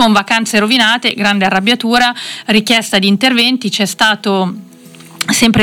con vacanze rovinate, grande arrabbiatura, richiesta di interventi. C'è stato sempre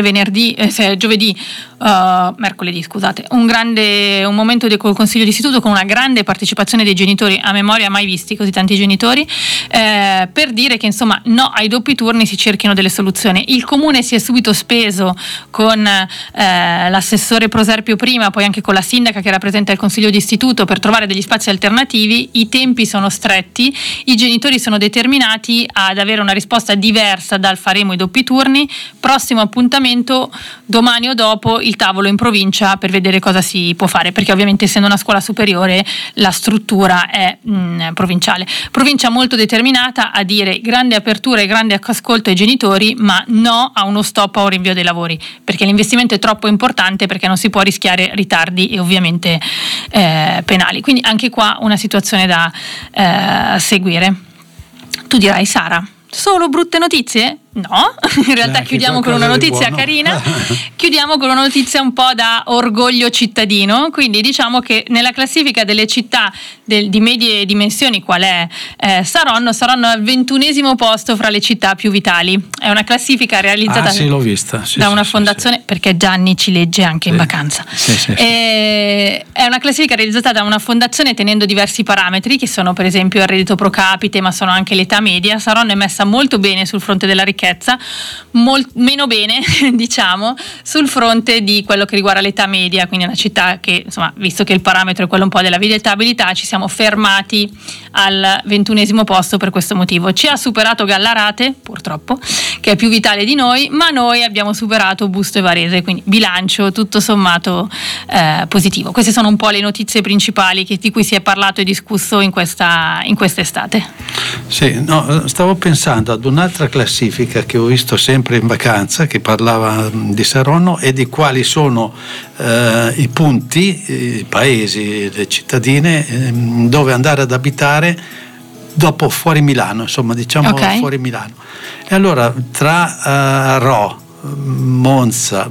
mercoledì, scusate, un momento col Consiglio d'Istituto con una grande partecipazione dei genitori, a memoria mai visti così tanti genitori, per dire che insomma no ai doppi turni, si cerchino delle soluzioni. Il comune si è subito speso con l'assessore Proserpio prima, poi anche con la sindaca che rappresenta il Consiglio d'Istituto, per trovare degli spazi alternativi. I tempi sono stretti, i genitori sono determinati ad avere una risposta diversa dal faremo i doppi turni. Prossimo appuntamento domani o dopo, il tavolo in provincia per vedere cosa si può fare, perché ovviamente essendo una scuola superiore la struttura è provinciale. Provincia molto determinata a dire grande apertura e grande ascolto ai genitori, ma no a uno stop o un rinvio dei lavori, perché l'investimento è troppo importante, perché non si può rischiare ritardi e ovviamente penali. Quindi anche qua una situazione da seguire. Tu dirai, Sara, solo brutte notizie? No, in realtà chiudiamo con una notizia carina, chiudiamo con una notizia un po' da orgoglio cittadino. Quindi diciamo che nella classifica delle città di medie dimensioni, qual è Saronno è al 21° posto fra le città più vitali. È una classifica realizzata l'ho vista, da una fondazione, perché Gianni ci legge anche in vacanza. È una classifica realizzata da una fondazione tenendo diversi parametri, che sono per esempio il reddito pro capite, ma sono anche l'età media. Saronno è messa molto bene sul fronte della ricchezza, meno bene diciamo sul fronte di quello che riguarda l'età media. Quindi è una città che, insomma, visto che il parametro è quello un po' della vivibilità, ci siamo fermati al 21° posto per questo motivo. Ci ha superato Gallarate, purtroppo, che è più vitale di noi, ma noi abbiamo superato Busto e Varese, quindi bilancio tutto sommato positivo. Queste sono un po' le notizie principali di cui si è parlato e discusso in questa estate. Sì, no, stavo pensando ad un'altra classifica che ho visto sempre in vacanza, che parlava di Saronno e di quali sono i punti, i paesi, le cittadine dove andare ad abitare dopo fuori Milano, insomma, diciamo fuori Milano. E allora tra Rho, Monza,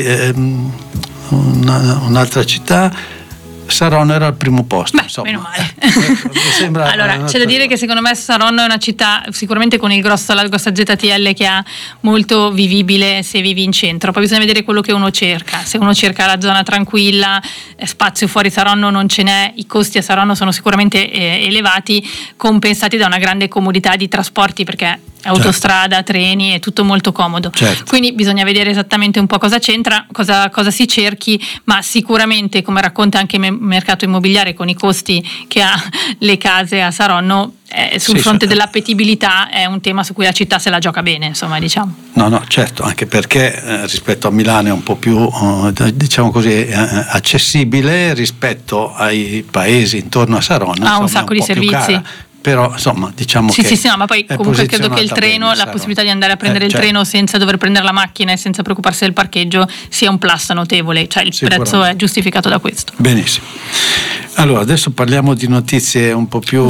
un'altra città, Saronno era al primo posto. Beh, insomma, meno male. Mi sembra allora, c'è da dire che secondo me Saronno è una città sicuramente con la grossa ZTL che ha molto vivibile se vivi in centro. Poi bisogna vedere quello che uno cerca. Se uno cerca la zona tranquilla, spazio fuori Saronno non ce n'è. I costi a Saronno sono sicuramente elevati, compensati da una grande comodità di trasporti, perché autostrada, treni, è tutto molto comodo. Quindi bisogna vedere esattamente un po' cosa c'entra, cosa si cerchi, ma sicuramente, come racconta anche il mercato immobiliare con i costi che ha le case a Saronno, sul fronte dell'appetibilità è un tema su cui la città se la gioca bene, insomma, diciamo. No, certo, anche perché rispetto a Milano è un po' più, diciamo così, accessibile rispetto ai paesi intorno a Saronno. Ha un sacco di servizi. Però insomma diciamo che sì, no, ma poi comunque credo che il treno, la possibilità di andare a prendere il treno senza dover prendere la macchina e senza preoccuparsi del parcheggio sia un plus notevole, cioè il prezzo è giustificato da questo. Benissimo. Allora adesso parliamo di notizie un po' più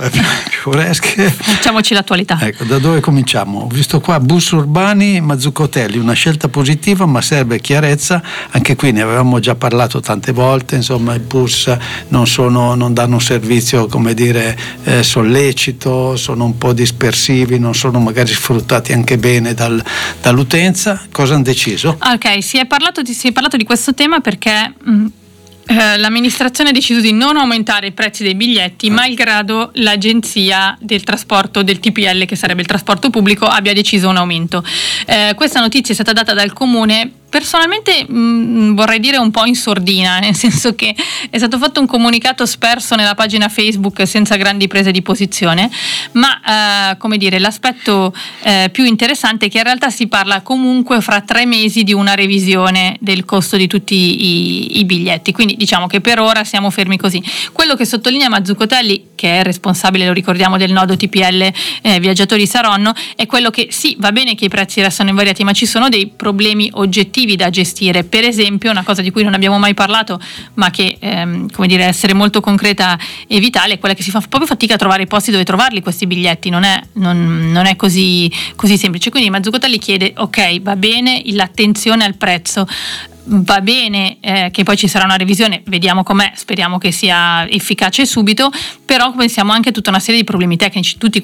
fresche. Facciamoci l'attualità. Ecco, da dove cominciamo? Ho visto qua bus urbani Mazzuccotelli, una scelta positiva ma serve chiarezza. Anche qui ne avevamo già parlato tante volte, insomma i bus non danno un servizio, come dire, sollecito, sono un po' dispersivi, non sono magari sfruttati anche bene dall'utenza. Cosa hanno deciso? Ok, si è parlato di questo tema perché l'amministrazione ha deciso di non aumentare i prezzi dei biglietti, malgrado l'agenzia del trasporto del TPL, che sarebbe il trasporto pubblico, abbia deciso un aumento. Questa notizia è stata data dal comune. Personalmente vorrei dire un po' in sordina, nel senso che è stato fatto un comunicato sperso nella pagina Facebook senza grandi prese di posizione, ma come dire, l'aspetto più interessante è che in realtà si parla comunque fra 3 mesi di una revisione del costo di tutti i biglietti, quindi diciamo che per ora siamo fermi così. Quello che sottolinea Mazzuccotelli, che è responsabile, lo ricordiamo, del nodo TPL Viaggiatori Saronno, è quello che sì, va bene che i prezzi restano invariati, ma ci sono dei problemi oggettivi da gestire. Per esempio, una cosa di cui non abbiamo mai parlato, ma che come dire, essere molto concreta e vitale, è quella che si fa proprio fatica a trovare i posti dove trovarli questi biglietti. Non è così semplice. Quindi Mazzuccotelli chiede: ok, va bene l'attenzione al prezzo, va bene che poi ci sarà una revisione, vediamo com'è, speriamo che sia efficace subito, però pensiamo anche a tutta una serie di problemi tecnici. Tutti